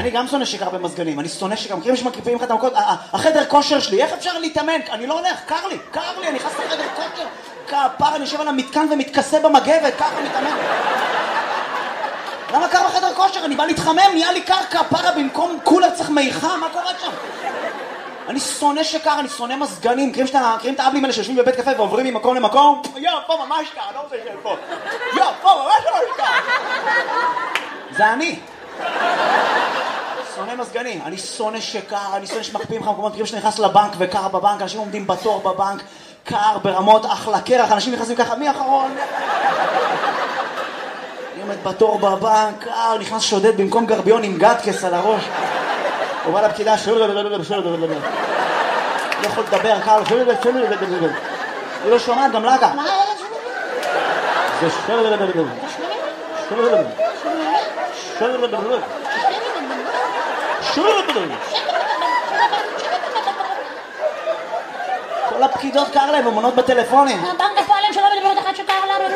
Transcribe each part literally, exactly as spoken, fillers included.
אני גם שונא שקר במזגנים, אני שונא שקר, מכירים שמקריפים לך את המקות, החדר כושר שלי, איך אפשר להתאמן? אני לא הולך, קר לי, קר לי, אני נכנס לחדר כושר, כפר, אני יושב על המתקן ומתכסה במגבת, ככה מתאמן. למה קר בחדר כושר? אני בא להתחמם, נהיה לי קר כפרה במקום קולר צריך מיכה, מה קורה שם? אני שונא שקר, אני שונא מזגנים, מכירים את האבלים האלה שיושבים בבית קפה ועוברים ממקום למקום? יא, פה ממש קר, אני לא רוצה לשאול פה. יא, פה ממש ממש קר. זה אני. שונא מזגנים, אני שונא שקר, אני שונא שמקפיאים לך מקומות, מכירים שנכנס לבנק וקר בבנק, אנשים עומדים בתור בבנק, קר ברמות, אחלה קרח, אנשים נכנסים ככה, מי אחרון? אני עומד בתור בבנק, קר, נכנס שודד במקום גרביון עם גדקס על הראש. הוא בא לפקידה, לא יכול לדבר, קר, היא לא שומעת, גם לה קר. זה כל הפקידות קר להם, אמונות בטלפונים. הבנק הפועלים שלא מדברת אחת שקר לה.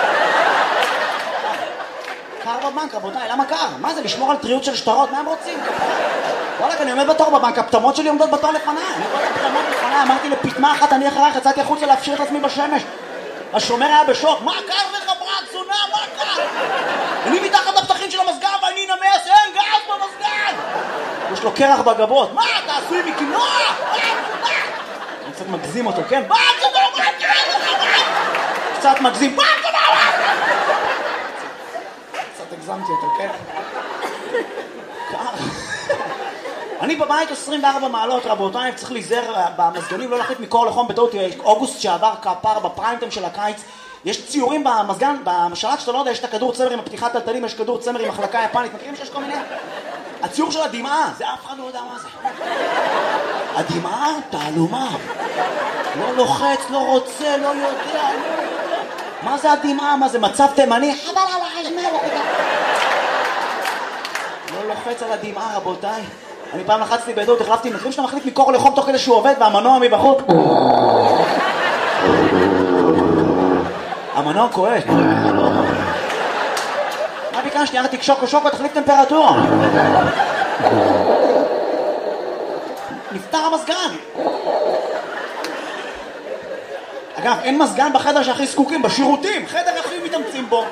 קר בבנק, רבותיי, למה קר? מה זה, לשמור על טריות של שטרות? מה הם רוצים? וואלק, אני עומד בתור בבנק, הפטמות שלי עומדות בתור לפניי. אני רואה את הפטמות לפניי, אמרתי לפטמה אחת, אני אחרייך, יצאתי החוצה להפשיר את עצמי בשמש. השומר היה בשוק, מה קר לך ברק, זונה, מה קר? אני מתחת לפתחים של המסגר ואני נמס, אין גז במסגר! יש לו קרח בגבות, מה, אתה עשוי מקינוע? אני קצת מגזים אותו, כן? מה, זה לא מה קצת מגזים, מה, זה לא מה קצת הגזמתי אותו, כן? קר. אני בבית עשרים וארבע מעלות, רבותיי, צריך להיזהר במזגנים, לא להחליט מקור לחום. בטעות אוגוסט שעבר כפר בפריימטיים של הקיץ, יש ציורים במזגן, בשלט שאתה לא יודע, יש את הכדור צמר עם הפתיחת טלטלים, יש כדור צמר עם החלקה יפנית, מכירים שיש כל מיני? הציור של הדמעה, זה אף אחד לא יודע מה זה. הדמעה, תעלומה. לא לוחץ, לא רוצה, לא יודע. מה זה הדמעה? מה זה מצב תימני? חבל על החשמל. לא לוחץ על הדמעה, רבותיי. אני פעם לחצתי בעדות, החלפתי, מכירים שאתה מחליט מקור לחום תוך כדי שהוא עובד והמנוע מבחוץ? המנוע כואב. מה ביקשתי? ירדתי שוקו שוקו, תחליף טמפרטורה. נפטר המזגן. אגב, אין מזגן בחדר שהכי זקוקים, בשירותים, חדר הכי מתאמצים בו.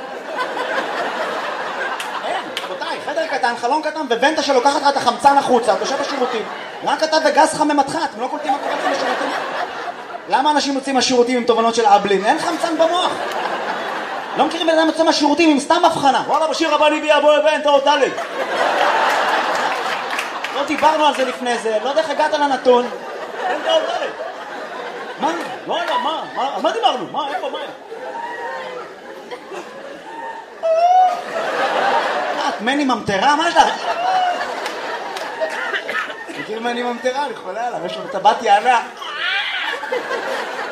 אין, רבותיי, חדר קטן, חלון קטן, וונטה שלוקחת לך את החמצן החוצה, אתה יושב בשירותים. רק אתה וגז חמם מתך, אתם לא קולטים מה קורה לכם בשירותים? למה אנשים יוצאים מהשירותים עם תובנות של אבלין? אין חמצן במוח. לא מכירים בן אדם יוצא מהשירותים עם סתם הבחנה. וואלה, בשיר הבא אני ביה, בוא הבן, תאות דלת. לא דיברנו על זה לפני זה, לא יודע איך הגעת לנתון. אין תאות דלת. מה? וואלה, מה? על מה דיברנו? מה? איפה? מה? את מני ממטרה? מה יש לך? מכיר מני ממטרה? אני חולה עליו, יש לו טבעת יענה.